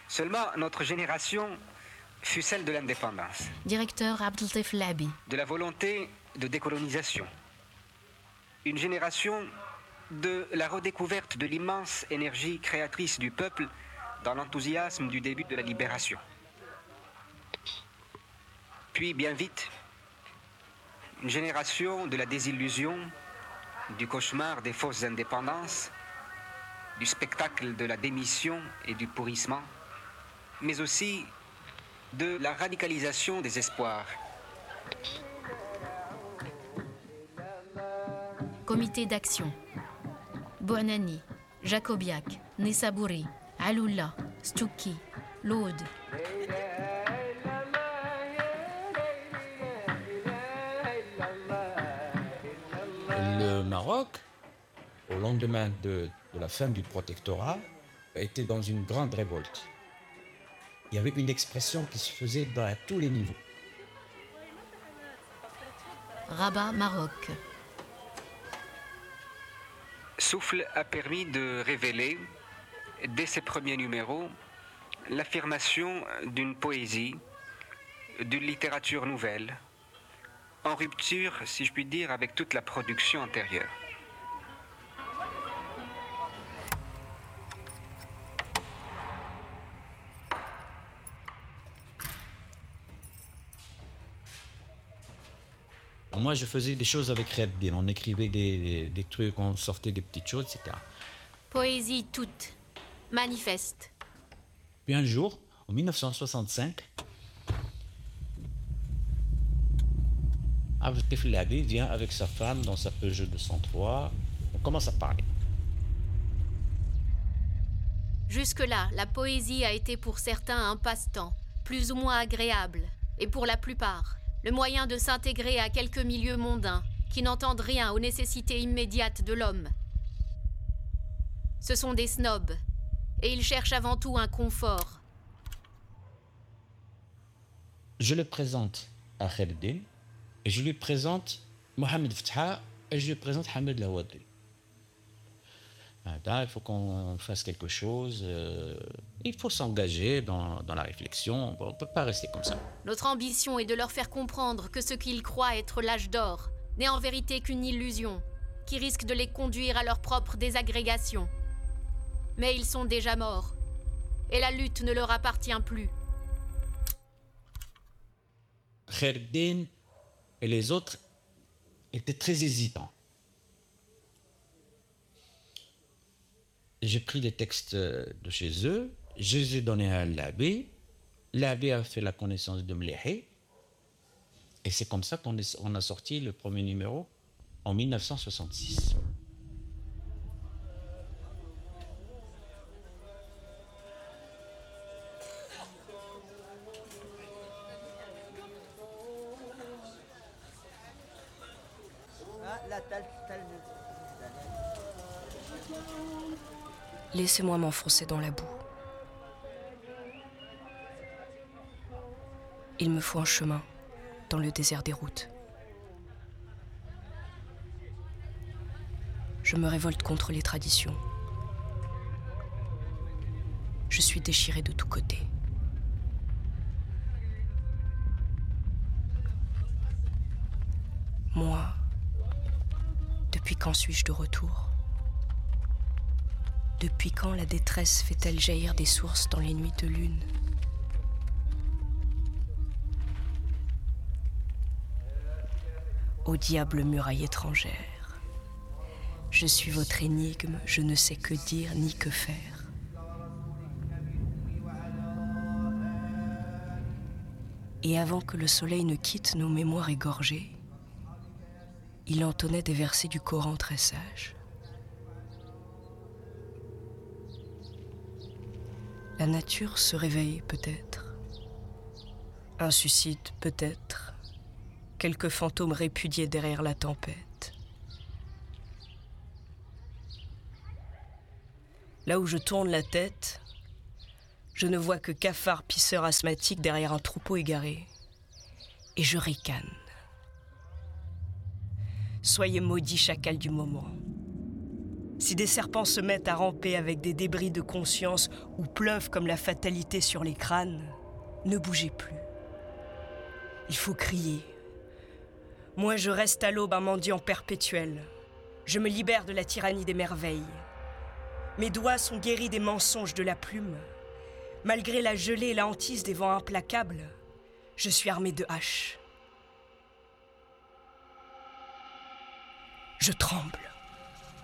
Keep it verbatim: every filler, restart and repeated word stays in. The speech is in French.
Seulement, notre génération fut celle de l'indépendance. Directeur Abdeltif Labi. De la volonté de décolonisation. Une génération de la redécouverte de l'immense énergie créatrice du peuple dans l'enthousiasme du début de la libération. Puis, bien vite, une génération de la désillusion, du cauchemar des fausses indépendances, du spectacle de la démission et du pourrissement, mais aussi de la radicalisation des espoirs. Comité d'action. Bouanani, Jacobiac, Nessabouri, Aloula, Stouki, l'Aude. Le Maroc, au lendemain de, de la fin du protectorat, était dans une grande révolte. Il y avait une expression qui se faisait à tous les niveaux. Rabat, Maroc. Souffle a permis de révéler, dès ses premiers numéros, l'affirmation d'une poésie, d'une littérature nouvelle, en rupture, si je puis dire, avec toute la production antérieure. Moi, je faisais des choses avec Reddin. On écrivait des, des, des trucs, on sortait des petites choses, et cetera. Poésie toute. Manifeste. Puis un jour, en dix-neuf cent soixante-cinq, Abdeltif Labi vient avec sa femme dans sa Peugeot deux cent trois. On commence à parler. Jusque-là, la poésie a été pour certains un passe-temps, plus ou moins agréable, et pour la plupart, le moyen de s'intégrer à quelques milieux mondains qui n'entendent rien aux nécessités immédiates de l'homme. Ce sont des snobs, et ils cherchent avant tout un confort. Je le présente à Reddin, et je lui présente Mohamed Fetha, et je lui présente Hamed Lawadri. Là, il faut qu'on fasse quelque chose, euh, il faut s'engager dans, dans la réflexion, on ne peut pas rester comme ça. Notre ambition est de leur faire comprendre que ce qu'ils croient être l'âge d'or n'est en vérité qu'une illusion, qui risque de les conduire à leur propre désagrégation. Mais ils sont déjà morts, et la lutte ne leur appartient plus. Kherdin et les autres étaient très hésitants. J'ai pris les textes de chez eux, je les ai donnés à Labi. Labi a fait la connaissance de Mlehi. Et c'est comme ça qu'on est, on a sorti le premier numéro en dix-neuf cent soixante-six. Laissez-moi m'enfoncer dans la boue. Il me faut un chemin dans le désert des routes. Je me révolte contre les traditions. Je suis déchirée de tous côtés. Moi, depuis quand suis-je de retour ? Depuis quand la détresse fait-elle jaillir des sources dans les nuits de lune ? Ô diable muraille étrangère, je suis votre énigme, je ne sais que dire ni que faire. Et avant que le soleil ne quitte nos mémoires égorgées, il entonnait des versets du Coran très sages. La nature se réveille peut-être. Un suicide peut-être. Quelques fantômes répudiés derrière la tempête. Là où je tourne la tête, je ne vois que cafards pisseurs asthmatiques derrière un troupeau égaré. Et je ricane. Soyez maudits chacals du moment. Si des serpents se mettent à ramper avec des débris de conscience ou pleuvent comme la fatalité sur les crânes, ne bougez plus. Il faut crier. Moi, je reste à l'aube un mendiant perpétuel. Je me libère de la tyrannie des merveilles. Mes doigts sont guéris des mensonges de la plume. Malgré la gelée et la hantise des vents implacables, je suis armé de haches. Je tremble.